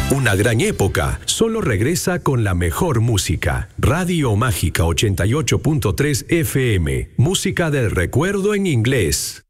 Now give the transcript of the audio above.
Una gran época solo regresa con la mejor música. Radio Mágica 88.3 FM. Música del recuerdo en inglés.